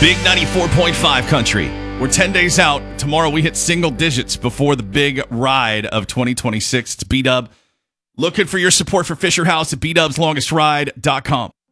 Big 94.5 country. We're 10 days out. Tomorrow we hit single digits before the big ride of 2026. It's B-Dub. Looking for your support for Fisher House at bdubslongestride.com.